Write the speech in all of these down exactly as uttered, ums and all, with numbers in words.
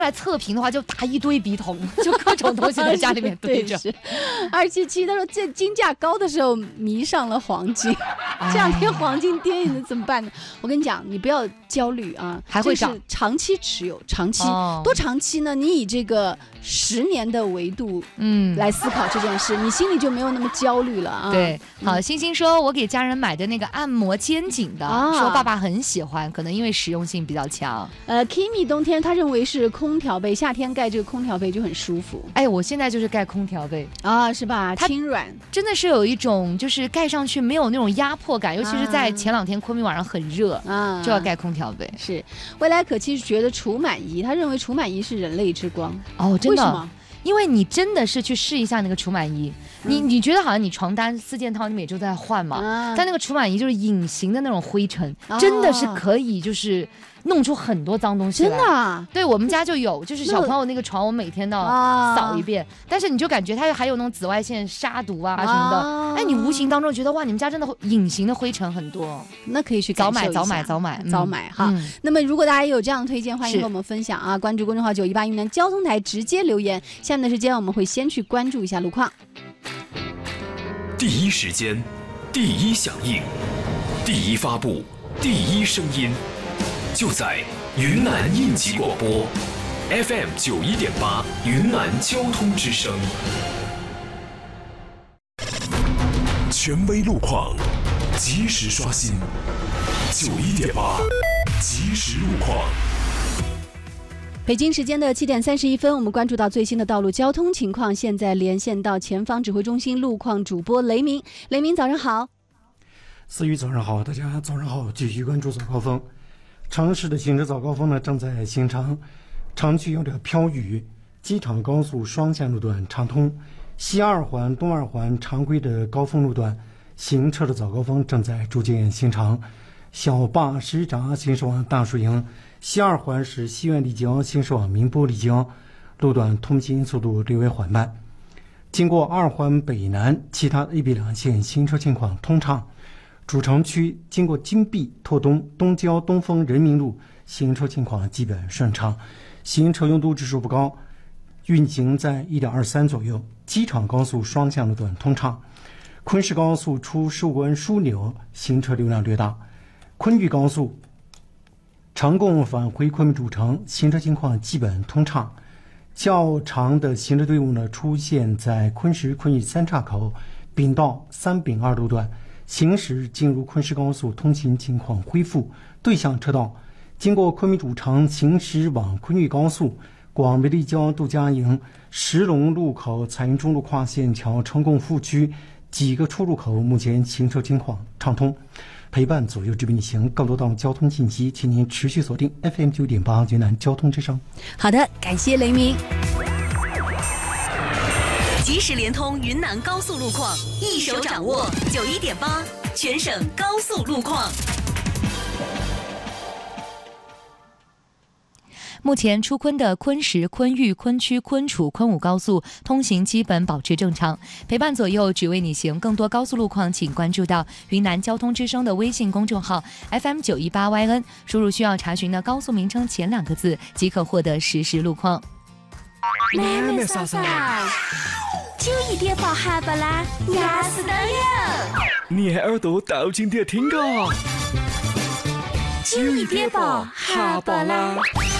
来测评的话，就打一堆笔筒，就各种东西在家里面堆着。 二七七他说，这金价高的时候迷上了黄金，这两天黄金跌了怎么办呢？我跟你讲，你不要焦虑啊， 还会涨。 长期持有，长期、哦、多长期呢？你以这个十年的维度，嗯，来思考这件事，你心里就没有那么焦虑了啊。 对，好，嗯、星星说，我给家人买的那个按摩肩颈的，啊、说爸爸很喜欢，可能因为实用性比较强。 呃 ，Kimi 冬天他认为是空调被，夏天盖这个空调被就很舒服。 哎，我现在就是盖空调被啊，是吧？轻软， 真的是有一种就是盖上去没有那种压迫感，尤其是在前两天昆明晚上很热啊，就要盖空调被。 是，未来可期觉得除螨仪，他认为除螨仪是人类之光。 哦，真的。 为什么？ 因为你真的是去试一下那个除螨仪，嗯、你你觉得好像你床单四件套你每周都在换嘛，啊、但那个除蠻仪就是隐形的那种灰尘，啊、真的是可以就是弄出很多脏东西来。 真的、啊？ 对，我们家就有，就是小朋友那个床我每天都要扫一遍，啊、但是你就感觉它还有那种紫外线杀毒啊什么的，啊、哎，你无形当中觉得哇，你们家真的隐形的灰尘很多， 那可以去早买早买早买早买哈。嗯、那么如果大家有这样的推荐，欢迎和我们分享啊！关注公众号九一八云南交通台，直接留言。下面的时间我们会先去关注一下路况。 第一时间，第一响应，第一发布，第一声音，就在云南应急广播 F M 九一点八云南交通之声，权威路况，及时刷新，九一点八即时路况。 北京时间的七点三十一分，我们关注到最新的道路交通情况。现在连线到前方指挥中心路况主播雷鸣。雷鸣，早上好。 思雨，早上好，大家早上好。继续关注早高峰。长市的行车早高峰呢正在形成，长区有点飘雨。机场高速双线路段畅通，西二环、东二环常规的高峰路段行车的早高峰正在逐渐形成。小坝石闸行驶往大树营，西二环是西苑丽江行驶往宁波丽江，路段通行速度略微缓慢。经过二环北南，其他 A B 两线行车情况通畅。主城区经过金碧、拓东、东郊、东风、人民路，行车情况基本顺畅，行车拥堵指数不高，运行在 一点二三 左右。机场高速双向路段通畅，昆石高速出十五关枢纽行车流量略大。昆玉高速常贡返回昆明主城，行车情况基本通畅。较长的行车队伍呢出现在昆石昆玉三岔口、丙道三丙二路段，行驶进入昆石高速通行情况恢复。对向车道经过昆明主城行驶往昆玉高速、广美丽江度假营、石龙路口、彩云中路跨线桥、成贡副区几个出入口目前行车情况畅通。陪伴左右之并行，更多道路交通信息，请您持续锁定 F M 九点八云南交通之声。 好的，感谢雷鸣。 即时联通云南高速路况，一手掌握九一点八全省高速路况。 目前出昆的昆石、昆玉、昆曲、昆楚、昆武高速通行基本保持正常。陪伴左右，只为你行。更多高速路况，请关注到云南交通之声的微信公众号 F M 九一八 Y N， 输入需要查询的高速名称前两个字，即可获得实时路况。 妹妹嫂嫂，九一点八哈巴拉，压死都有。 你耳朵倒进点听哦。 九一点八哈巴拉。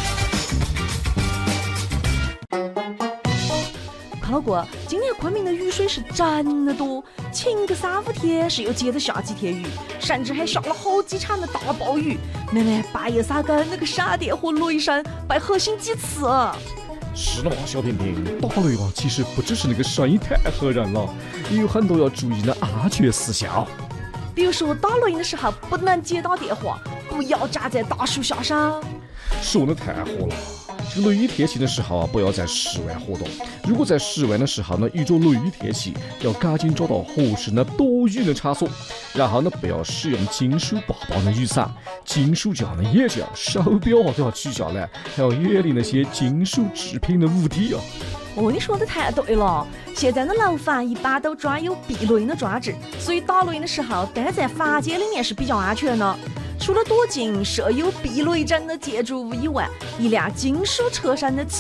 老哥，今年昆明的雨水是真的多，前个三五天是又接着下几天雨，甚至还下了好几场的大暴雨。妹妹半夜三更那个闪电和雷声，被吓醒几次啊！ 是的嘛，小平平，打雷啊，其实不只是那个声音太吓人了，也有很多要注意的安全事项。 比如说打雷的时候不能接到电话，不要站在大树下上。 说的太好了。这个雷雨天气的时候啊，不要在室外活动。如果在室外的时候呢，遇着雷雨天气，要赶紧找到合适的躲雨的场所。然后呢，不要使用金属把把的雨伞，金属架的眼镜、手表啊都要取下来，还要远离那些金属制品的物体啊。 哦，你说的太对了！现在的楼房一般都装有避雷的装置，所以打雷的时候待在房间里面是比较安全的。 除了躲进设有避雷针的建筑物以外，一辆金属车身的